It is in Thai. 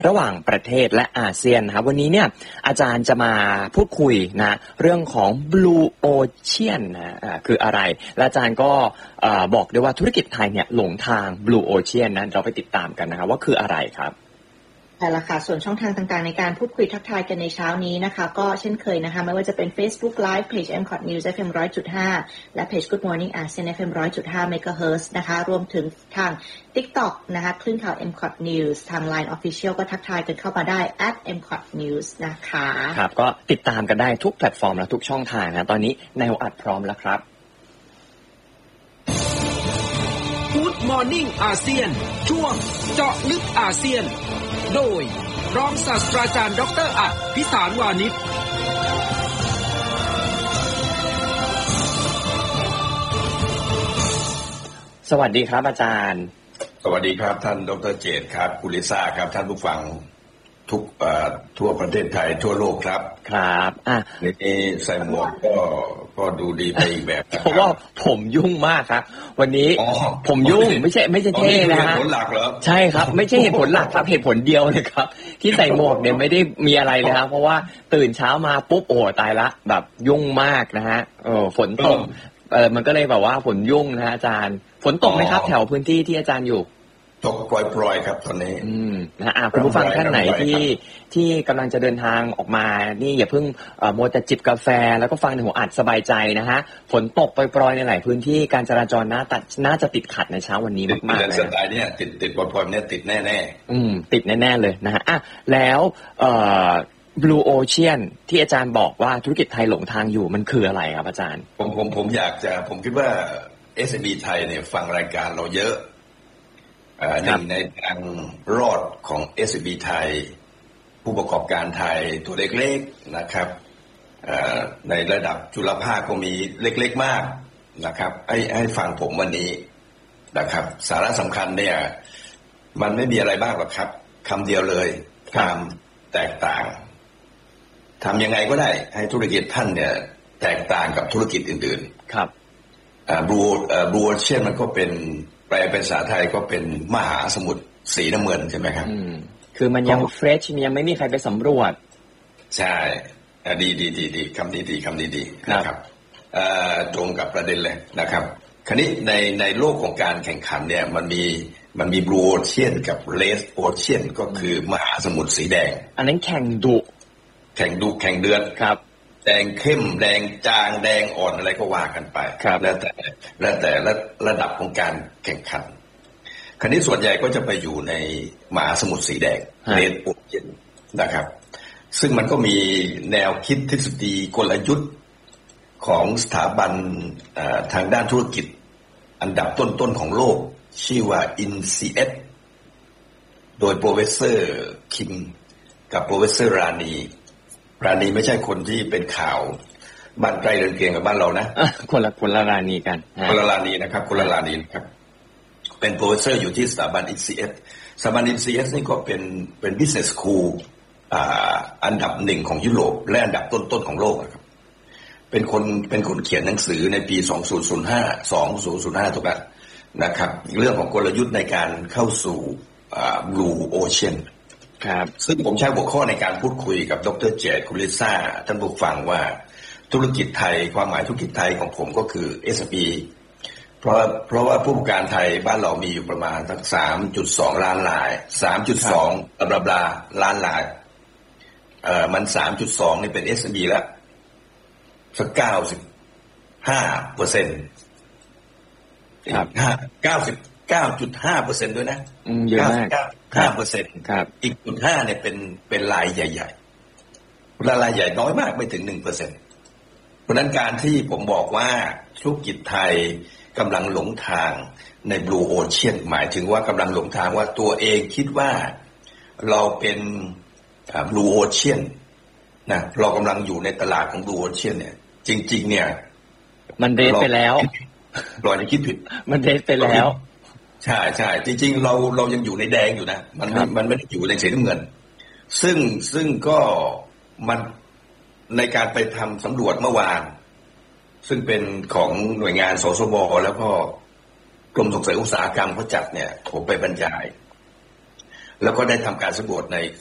ระหว่างประเทศและอาเซียนนะครับวันนี้เนี่ยอาจารย์จะมาพูดคุยนะเรื่องของ Blue Ocean นะคืออะไรและอาจารย์ก็บอกด้วยว่าธุรกิจไทยเนี่ยหลงทาง Blue Ocean นั้นเราไปติดตามกันนะครับว่าคืออะไรครับแต่ละค่ะส่วนช่องทางต่างๆในการพูดคุยทักทายกันในเช้านี้นะคะก็เช่นเคยนะคะไม่ว่าจะเป็น Facebook Live Page MCOT News FM 100.5 และ Page Good Morning ASEAN FM 100.5 MHz นะคะรวมถึงทาง TikTok นะคะคลื่นข่าว MCOT News ทาง Line Official ก็ทักทายกันเข้ามาได้ @MCOT News นะคะครับก็ติดตามกันได้ทุกแพลตฟอร์มและทุกช่องทางนะตอนนี้แนวอัดพร้อมแล้วครับ Good Morning อาเซียนช่วงเจาะลึกอาเซียนโดยรองศาสตราจารย์ดร.อัฏฐพิสารวานิชสวัสดีครับอาจารย์สวัสดีครับท่านดร.เจตครับคุณลิซ่าครับท่านผู้ฟังทุกทั่วประเทศไทยทั่วโลกครับครับนี่ใส่หมวกก็ดูดีไปอีกแบบเพราะว่าผมยุ่งมากครับวันนี้ผมยุ่งไม่ใช่เท่นะฮะเหตุผลหลักเหรอใช่ครับไม่ใช่เหตุผลหลักครับเหตุผลเดียวเลยครับที่ใส่หมวกเนี่ยไม่ได้มีอะไรเลยครับเพราะว่าตื่นเช้ามาปุ๊บโอ้ตายละแบบยุ่งมากนะฮะฝนตกมันก็เลยแบบว่าฝนยุ่งนะฮะอาจารย์ฝนตกไหมครับแถวพื้นที่ที่อาจารย์อยู่ตกปล่อยๆครับตอนนี้นะคุณผู้ฟังท่านไหนที่กำลังจะเดินทางออกมานี่อย่าเพิ่งมัวแต่จิบกาแฟแล้วก็ฟังในหัวอัดสบายใจนะฮะฝนตกปล่อยๆในหลายพื้นที่การจราจรน่าจะติดขัดในเช้าวันนี้มากๆเลยสไตล์เนี่ยติดปล่อยๆเนี่ยติดแน่ๆติดแน่ๆเลยนะฮะแล้วBlue Ocean ที่อาจารย์บอกว่าธุรกิจไทยหลงทางอยู่มันคืออะไรครับอาจารย์ผมคิดว่า SME ไทยเนี่ยฟังรายการเราเยอะหนึ่งในทางรอดของ SME ไทยผู้ประกอบการไทยตัวเล็กๆนะครับในระดับจุลภาคก็มีเล็กๆมากนะครับให้ฟังผมวันนี้นะครับสาระสำคัญเนี่ยมันไม่มีอะไรบ้างหรอกครับคำเดียวเลยความแตกต่างทำยังไงก็ได้ให้ธุรกิจท่านเนี่ยแตกต่างกับธุรกิจอื่นๆครับ Blue Ocean มันก็เป็นแปลเป็นภาษาไทยก็เป็นมหาสมุทรสีน้ำเงินใช่ไหมครับคือมันยังเฟรชยังไม่มีใครไปสำรวจใช่ดีคำนี้ดีนะครับตรงกับประเด็นเลยนะครับคราวนี้ในโลกของการแข่งขันเนี่ยมันมี Blue Ocean กับ Red Ocean ก็คือมหาสมุทรสีแดงอันนั้นแข่งเดือดครับแดงเข้มแดงจางแดงอ่อนอะไรก็ว่ากันไปแล้วแต่ระดับของการแข่งขันคราวนี้ส่วนใหญ่ก็จะไปอยู่ในมหาสมุทรสีแดงเรดโอเชียนนะครับซึ่งมันก็มีแนวคิดทฤษฎีกลยุทธ์ของสถาบันทางด้านธุรกิจอันดับต้นๆของโลกชื่อว่า INCS โดยโปรเฟสเซอร์คิมกับโปรเฟสเซอร์รานีไม่ใช่คนที่เป็นข่าวบ้านใกล้เรือนเคียงกับบ้านเรานะคนละรานีกันคนละรานีนะครับคนละรานีครับเป็นโปรเฟสเซอร์อยู่ที่สถาบัน INCS สถาบัน INCS นี่ก็เป็น business school อันดับหนึ่งของยุโรปและอันดับต้นๆของโลกครับเป็นคนเขียนหนังสือในปี2005ถูกไหมนะครับเรื่องของกลยุทธ์ในการเข้าสู่Blue Oceanครับซึ่งผมใช้หัวข้อในการพูดคุยกับดร.เจตคุณลิซ่าท่านผู้ฟังว่าธุรกิจไทยความหมายธุรกิจไทยของผมก็คือ SME เพราะว่าผู้ประกอบการไทยบ้านเรามีอยู่ประมาณสัก 3.2 ล้านราย 3.2 บลาล้านรายมัน 3.2 นี่เป็น SME แล้วสัก 95% ครับ 9.5% ด้วยนะเยอะมาก 5% ครับอีก 0.5 เนี่ยเป็นรายใหญ่ๆรายใหญ่น้อยมากไม่ถึง 1% เพราะนั้นการที่ผมบอกว่าธุรกิจไทยกำลังหลงทางใน Blue Ocean หมายถึงว่ากำลังหลงทางว่าตัวเองคิดว่าเราเป็นBlue Ocean นะเรากำลังอยู่ในตลาดของ Blue Ocean เนี่ยจริงๆเนี่ยมันเดทไปแล้วเราจะคิดผิดมันเดทไปแล้วใช่จริงๆเรายังอยู่ในแดงอยู่นะมันไม่ได้อยู่ในสีน้ำเงินซึ่งก็มันในการไปทำสำรวจเมื่อวานซึ่งเป็นของหน่วยงานสสบแล้วก็กรมส่งเสริมอุตสาหกรรมเขาจัดเนี่ยผมไปบรรยายแล้วก็ได้ทำการสำรวจใน